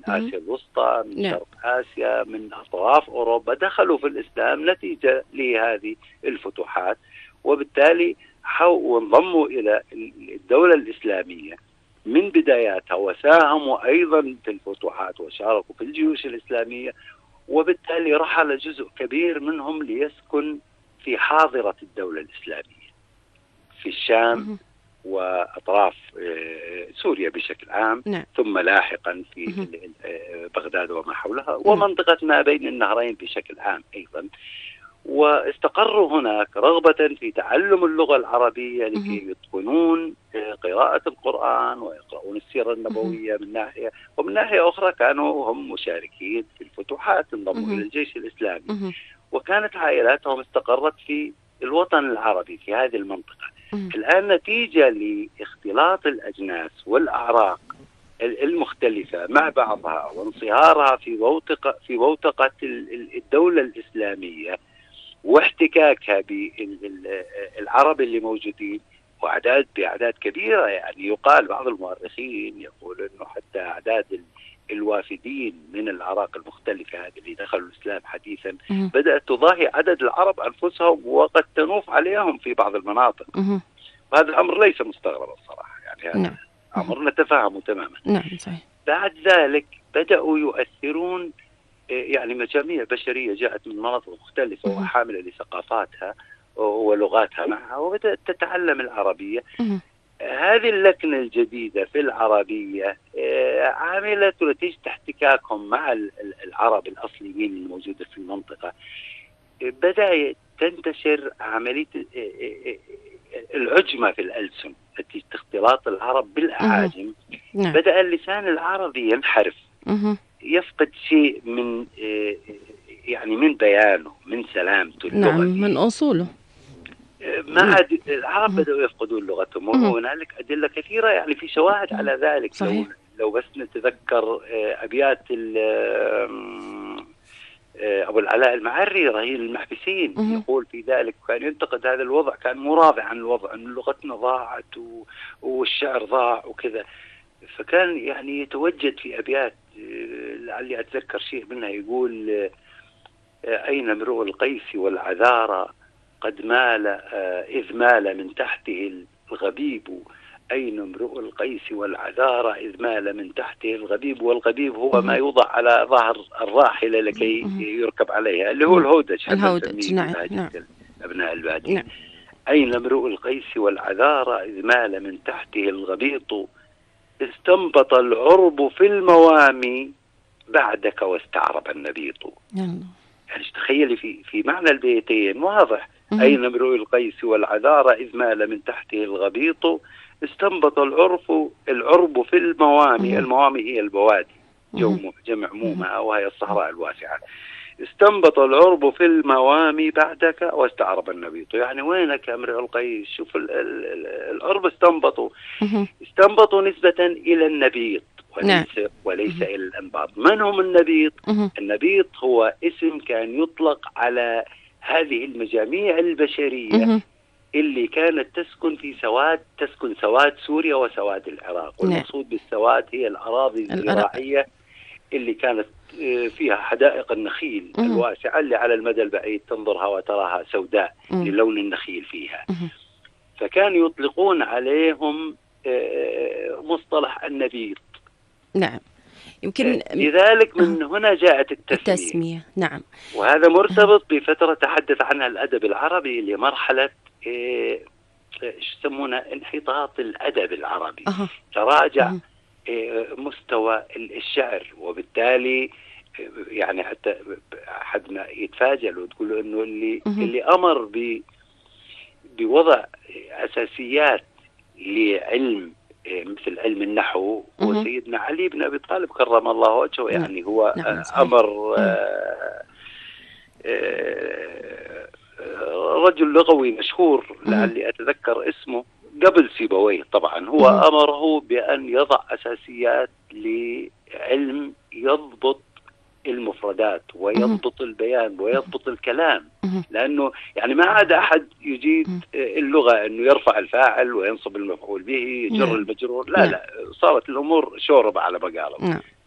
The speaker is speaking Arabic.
آسيا الوسطى، من نعم. شرق آسيا، من أطراف أوروبا، دخلوا في الإسلام نتيجة لهذه الفتوحات، وبالتالي وانضموا إلى الدولة الإسلامية من بداياتها، وساهموا أيضا في الفتوحات وشاركوا في الجيوش الإسلامية، وبالتالي رحل جزء كبير منهم ليسكن في حاضرة الدولة الإسلامية في الشام وأطراف سوريا بشكل عام، نعم. ثم لاحقا في بغداد وما حولها، ومنطقة ما بين النهرين بشكل عام أيضا. واستقروا هناك رغبة في تعلم اللغة العربية لكي يتقنون قراءة القرآن ويقرؤون السيرة النبوية من ناحية، ومن ناحية أخرى كانوا هم مشاركين في الفتوحات، انضموا إلى الجيش الإسلامي، وكانت عائلاتهم استقرت في الوطن العربي في هذه المنطقة. الآن نتيجة لاختلاط الأجناس والأعراق المختلفة مع بعضها وانصهارها في بوتقة الدولة الإسلامية واحتكاكها بالعرب اللي موجودين بأعداد كبيرة، يعني يقال بعض المؤرخين يقول أنه حتى أعداد الوافدين من الأعراق المختلفة هذه اللي دخلوا الإسلام حديثا بدأت تضاهي عدد العرب أنفسهم، وقد تنوف عليهم في بعض المناطق. وهذا الأمر ليس مستغرب الصراحة، يعني هذا أمر نتفهمه تماما. نعم صحيح. بعد ذلك بدأوا يؤثرون، يعني مجاميع بشرية جاءت من مناطق مختلفة وحاملة لثقافاتها ولغاتها معها، وبدأت تتعلم العربية. هذه اللكنة الجديدة في العربية عاملة نتيجة احتكاكهم مع العرب الأصليين الموجودة في المنطقة، بدأ تنتشر عملية العجمة في الألسن نتيجة اختلاط العرب بالأعاجم. بدأ اللسان العربي ينحرف، يفقد شيء من يعني من بيانه، من سلامته اللغوية، نعم، من أصوله. ما عاد العرب بدأوا يفقدون لغتهم، وهنالك أدلة كثيرة يعني في شواهد على ذلك. صحيح. لو بس نتذكر أبيات أبو العلاء المعري رهين المحبسين يقول في ذلك، وكان ينتقد هذا الوضع، كان مراضع عن الوضع أن لغتنا ضاعت والشعر ضاع وكذا، فكان يعني يتوجد في أبيات لعلي أتذكر شيء منها، يقول أين امرؤ القيس والعذارى قد مال إذ مال من تحته الغبيب، أين امرؤ القيس والعذارى إذ مال من تحته الغبيب. والغبيب هو ما يوضع على ظهر الراحلة لكي يركب عليها، اللي هو الهودج. نعم. أبناء البادية. أين امرؤ القيس والعذارى إذ مال من تحته الغبيط، استنبط العرب في الموامي بعدك واستعرب النبيط. يعني تخيلي في معنى البيتين واضح. أين امرؤ القيس والعذارى إذ مال من تحته الغبيط، استنبط العرب في الموامي. الموامي هي البوادي، جمع مومة، وهي الصحراء الواسعة. استنبط العرب في الموامي بعدك واستعرب النبيط، يعني وينك يا امرئ القيس؟ شوف العرب استنبطوا نسبة إلى النبيط وليس إلى الأنباط. من هم النبيط؟ النبيط هو اسم كان يطلق على هذه المجاميع البشرية اللي كانت تسكن سواد سوريا وسواد العراق، والمقصود بالسواد هي الأراضي الزراعية اللي كانت فيها حدائق النخيل الواسعة اللي على المدى البعيد تنظرها وتراها سوداء للون النخيل فيها. فكانوا يطلقون عليهم مصطلح النبيط. نعم. يمكن لذلك من هنا جاءت التسمية. نعم. وهذا مرتبط بفترة تحدث عنها الأدب العربي، اللي مرحلة يسمونها انحطاط الأدب العربي. تراجع مستوى الشعر، وبالتالي يعني حتى حد ما يتفاجأ وتقول له انه اللي امر بوضع اساسيات لعلم مثل علم النحو هو سيدنا علي بن ابي طالب كرم الله وجهه. يعني هو امر رجل لغوي مشهور لعلي اتذكر اسمه قبل سيبويه طبعا. هو أمره بأن يضع أساسيات لعلم يضبط المفردات ويضبط البيان ويضبط الكلام، لأنه يعني ما عاد أحد يجيد اللغة أنه يرفع الفاعل وينصب المفعول به يجر المجرور، لا صارت الأمور شوربة على بقالة.